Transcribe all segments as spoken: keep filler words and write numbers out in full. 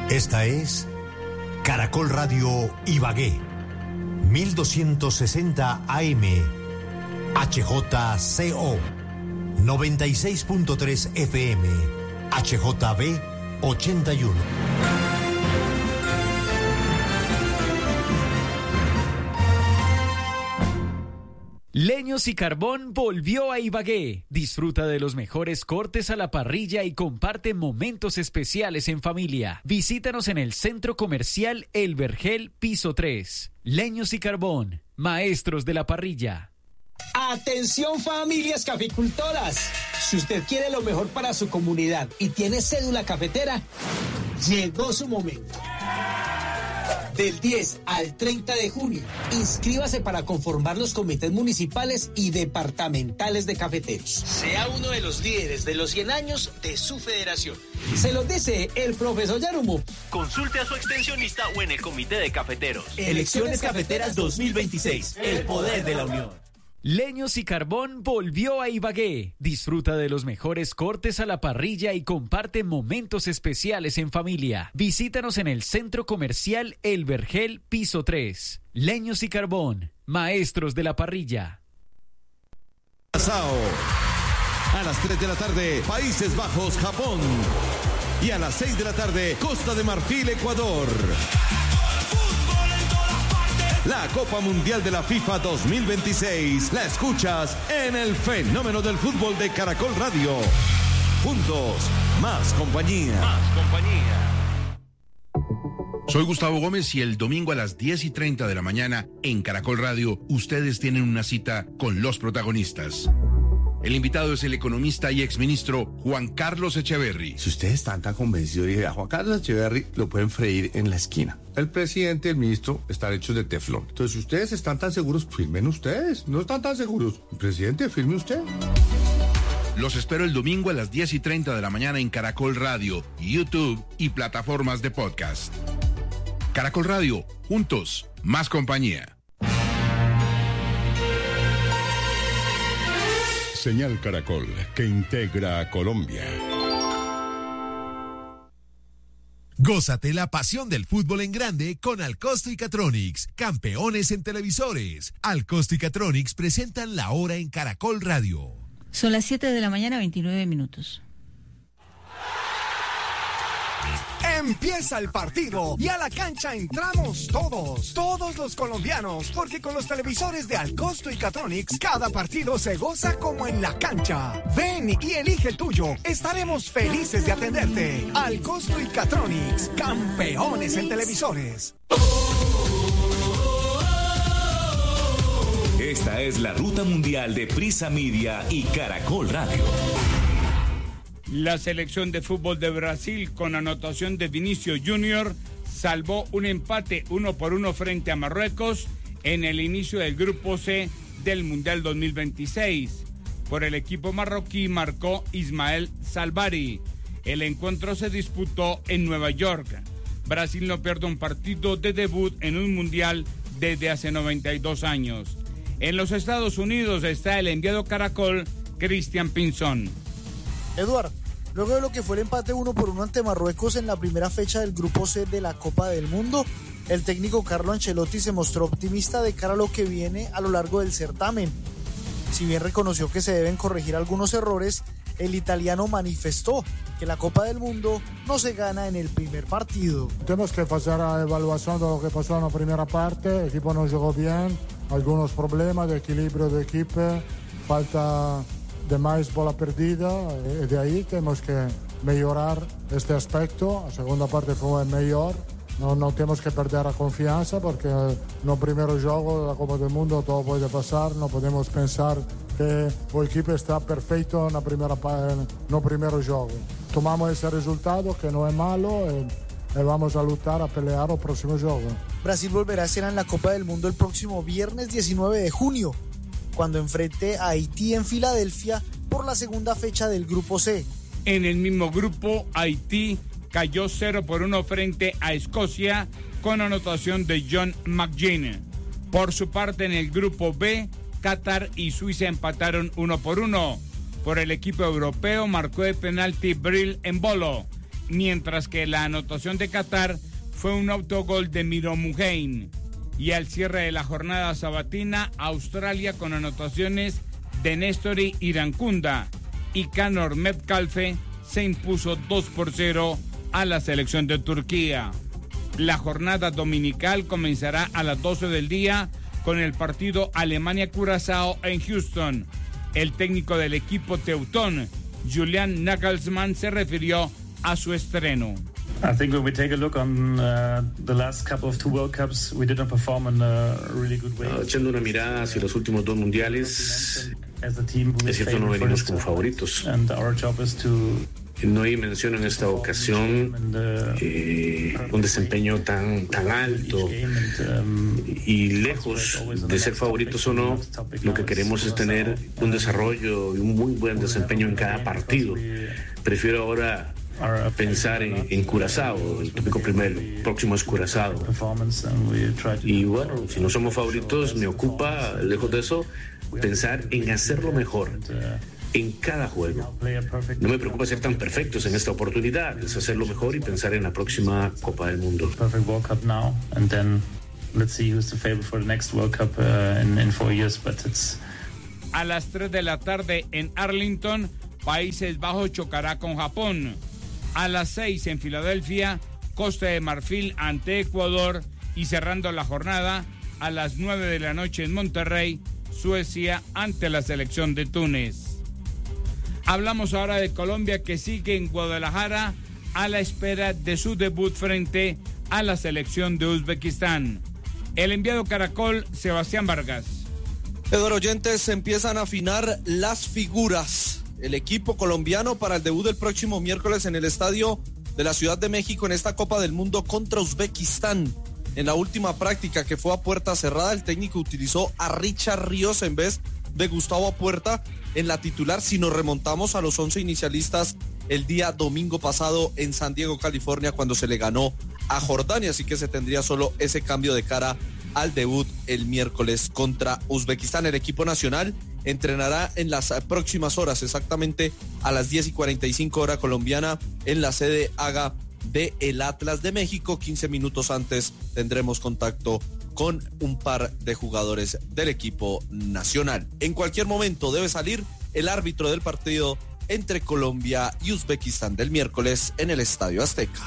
Esta es Caracol Radio Ibagué, mil doscientos sesenta A M, H J C O, noventa y seis punto tres F M, H J B ochenta y uno. Leños y Carbón volvió a Ibagué. Disfruta de los mejores cortes a la parrilla y comparte momentos especiales en familia. Visítanos en el Centro Comercial El Vergel, piso tres. Leños y Carbón, maestros de la parrilla. Atención, familias caficultoras. Si usted quiere lo mejor para su comunidad y tiene cédula cafetera, llegó su momento. Del diez al treinta de junio, inscríbase para conformar los comités municipales y departamentales de cafeteros. Sea uno de los líderes de los cien años de su federación. Se los dice el profesor Yarumo. Consulte a su extensionista o en el comité de cafeteros. Elecciones Cafeteras dos mil veintiséis. El poder de la unión. Leños y Carbón volvió a Ibagué. Disfruta de los mejores cortes a la parrilla y comparte momentos especiales en familia. Visítanos en el Centro Comercial El Vergel, piso tres. Leños y Carbón, maestros de la parrilla. A las tres de la tarde, Países Bajos, Japón. Y a las seis de la tarde, Costa de Marfil, Ecuador. La Copa Mundial de la FIFA dos mil veintiséis la escuchas en el fenómeno del fútbol de Caracol Radio. Juntos, más compañía. Más compañía. Soy Gustavo Gómez y el domingo a las diez y treinta de la mañana en Caracol Radio, ustedes tienen una cita con los protagonistas. El invitado es el economista y exministro Juan Carlos Echeverry. Si ustedes están tan convencidos, dije, a Juan Carlos Echeverry lo pueden freír en la esquina. El presidente y el ministro están hechos de teflón. Entonces, si ustedes están tan seguros, firmen ustedes. No están tan seguros. El presidente, firme usted. Los espero el domingo a las diez y treinta de la mañana en Caracol Radio, YouTube y plataformas de podcast. Caracol Radio, juntos, más compañía. Señal Caracol, que integra a Colombia. Gózate la pasión del fútbol en grande con Alcosto y Catronics, campeones en televisores. Alcosto y Catronics presentan La Hora en Caracol Radio. Son las siete de la mañana, veintinueve minutos. Empieza el partido y a la cancha entramos todos, todos los colombianos, porque con los televisores de Alcosto y Catronics, cada partido se goza como en la cancha. Ven y elige el tuyo, estaremos felices de atenderte. Alcosto y Catronics, campeones en televisores. Esta es la ruta mundial de Prisa Media y Caracol Radio. La selección de fútbol de Brasil, con anotación de Vinicius Junior, salvó un empate uno por uno frente a Marruecos en el inicio del Grupo C del Mundial dos mil veintiséis. Por el equipo marroquí marcó Ismael Salbari. El encuentro se disputó en Nueva York. Brasil no pierde un partido de debut en un Mundial desde hace noventa y dos años. En los Estados Unidos está el enviado Caracol, Cristian Pinzón. Eduard, luego de lo que fue el empate uno por uno ante Marruecos en la primera fecha del Grupo C de la Copa del Mundo, el técnico Carlo Ancelotti se mostró optimista de cara a lo que viene a lo largo del certamen. Si bien reconoció que se deben corregir algunos errores, el italiano manifestó que la Copa del Mundo no se gana en el primer partido. Tenemos que hacer la evaluación de lo que pasó en la primera parte. El equipo no jugó bien, algunos problemas de equilibrio de equipo, falta de más bola perdida, y de ahí tenemos que mejorar este aspecto. La segunda parte fue mejor, no, no tenemos que perder la confianza porque no primero juego de la Copa del Mundo todo puede pasar, no podemos pensar que el equipo está perfecto en la primera parte, no primero juego. Tomamos ese resultado que no es malo y, y vamos a luchar, a pelear el próximo juego. Brasil volverá a estar en la Copa del Mundo el próximo viernes diecinueve de junio. Cuando enfrente a Haití en Filadelfia por la segunda fecha del Grupo C. En el mismo grupo, Haití cayó cero por uno frente a Escocia con anotación de John McGinn. Por su parte, en el Grupo B, Qatar y Suiza empataron uno por uno. Por el equipo europeo marcó de penalti Bril Embolo. mientras que la anotación de Qatar fue un autogol de Miro Muheim. Y al cierre de la jornada sabatina, Australia con anotaciones de Nestori Irankunda y Conor Metcalfe se impuso dos por cero a la selección de Turquía. La jornada dominical comenzará a las doce del día con el partido Alemania-Curazao en Houston. El técnico del equipo teutón, Julian Nagelsmann, se refirió a su estreno. I think when we take a look on uh, the last couple of two World Cups, we didn't perform in a really good way. Uh, echando una mirada hacia los últimos dos mundiales, es cierto, no venimos como favoritos. And our job is to No hay mención en esta ocasión eh, un desempeño tan, tan alto y lejos de ser favoritos o no, lo que queremos es tener un desarrollo y un muy buen desempeño en cada partido. Prefiero ahora pensar en, en Curazao, el tópico primero, el próximo es Curazao. Y bueno, si no somos favoritos, me ocupa, lejos de eso, pensar en hacerlo mejor en cada juego. No me preocupa ser tan perfectos en esta oportunidad, es hacerlo mejor y pensar en la próxima Copa del Mundo. A las tres de la tarde en Arlington, Países Bajos chocará con Japón. A las seis en Filadelfia, Costa de Marfil ante Ecuador. Y cerrando la jornada, a las nueve de la noche en Monterrey, Suecia ante la selección de Túnez. Hablamos ahora de Colombia, que sigue en Guadalajara a la espera de su debut frente a la selección de Uzbekistán. El enviado Caracol, Sebastián Vargas. Eduardo Oyentes, se empiezan a afinar las figuras. El equipo colombiano para el debut del próximo miércoles en el estadio de la Ciudad de México en esta Copa del Mundo contra Uzbekistán. En la última práctica, que fue a puerta cerrada, el técnico utilizó a Richard Ríos en vez de Gustavo Apuerta en la titular. Si nos remontamos a los once inicialistas el día domingo pasado en San Diego, California, cuando se le ganó a Jordania, así que se tendría solo ese cambio de cara al debut el miércoles contra Uzbekistán. El equipo nacional entrenará en las próximas horas, exactamente a las diez y cuarenta y cinco hora colombiana, en la sede AGA de el Atlas de México. quince minutos antes tendremos contacto con un par de jugadores del equipo nacional. En cualquier momento debe salir el árbitro del partido entre Colombia y Uzbekistán del miércoles en el Estadio Azteca.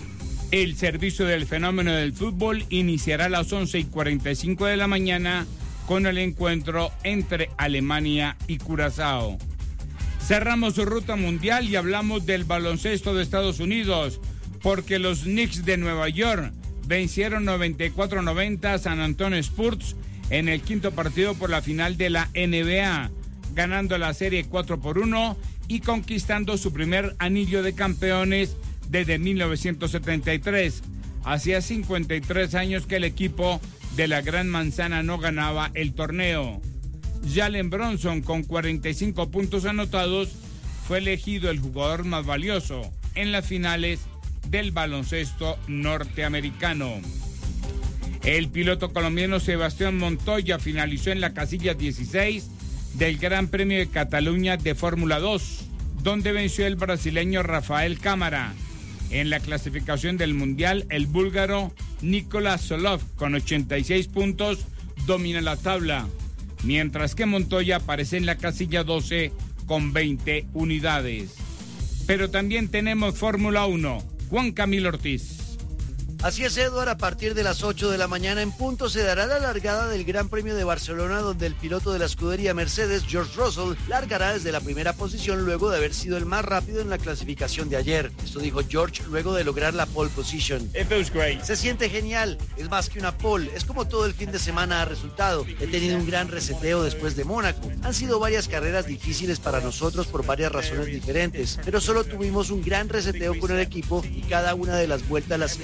El servicio del fenómeno del fútbol iniciará a las once y cuarenta y cinco de la mañana con el encuentro entre Alemania y Curazao. Cerramos su ruta mundial y hablamos del baloncesto de Estados Unidos, porque los Knicks de Nueva York vencieron noventa y cuatro a noventa a San Antonio Spurs en el quinto partido por la final de la N B A, ganando la serie cuatro por uno y conquistando su primer anillo de campeones desde mil novecientos setenta y tres. Hacía cincuenta y tres años que el equipo de la Gran Manzana no ganaba el torneo. Jalen Bronson, con cuarenta y cinco puntos anotados, fue elegido el jugador más valioso en las finales del baloncesto norteamericano. El piloto colombiano Sebastián Montoya finalizó en la casilla dieciséis del Gran Premio de Cataluña de Fórmula dos, donde venció el brasileño Rafael Cámara. En la clasificación del Mundial, el búlgaro Nikola Solov, con ochenta y seis puntos, domina la tabla, mientras que Montoya aparece en la casilla doce con veinte unidades. Pero también tenemos Fórmula uno. Juan Camilo Ortiz. Así es, Eduardo, a partir de las ocho de la mañana en punto se dará la largada del Gran Premio de Barcelona, donde el piloto de la escudería Mercedes, George Russell, largará desde la primera posición luego de haber sido el más rápido en la clasificación de ayer. Esto dijo George luego de lograr la pole position. It feels great. Se siente genial, es más que una pole, es como todo el fin de semana ha resultado. He tenido un gran reseteo después de Mónaco. Han sido varias carreras difíciles para nosotros por varias razones diferentes, pero solo tuvimos un gran reseteo con el equipo y cada una de las vueltas las hemos hecho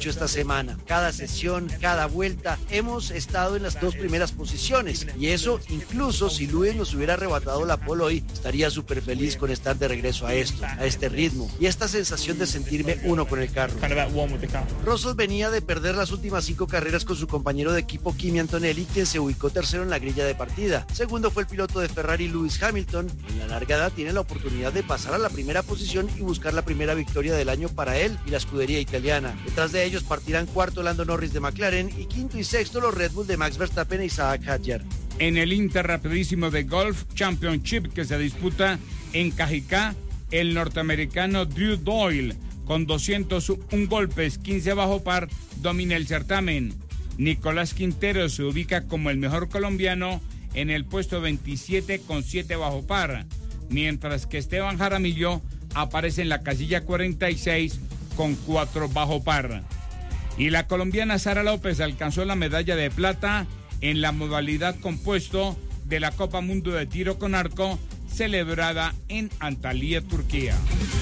hecho esta semana. Cada sesión, cada vuelta, hemos estado en las dos primeras posiciones y eso incluso si Luis nos hubiera arrebatado la pole hoy, estaría súper feliz con estar de regreso a esto, a este ritmo y esta sensación de sentirme uno con el carro. Russell venía de perder las últimas cinco carreras con su compañero de equipo Kimi Antonelli, quien se ubicó tercero en la grilla de partida. Segundo fue el piloto de Ferrari Lewis Hamilton. En la largada tiene la oportunidad de pasar a la primera posición y buscar la primera victoria del año para él y la escudería italiana. Detrás de ellos partirán cuarto Lando Norris de McLaren y quinto y sexto los Red Bull de Max Verstappen e Isaac Hadjar. En el Inter Rapidísimo de Golf Championship que se disputa en Cajicá, el norteamericano Drew Doyle con doscientos un golpes, quince bajo par, domina el certamen. Nicolás Quintero se ubica como el mejor colombiano en el puesto veintisiete con siete bajo par, mientras que Esteban Jaramillo aparece en la casilla cuarenta y seis con cuatro bajo par. Y la colombiana Sara López alcanzó la medalla de plata en la modalidad compuesto de la Copa Mundo de Tiro con Arco celebrada en Antalya, Turquía.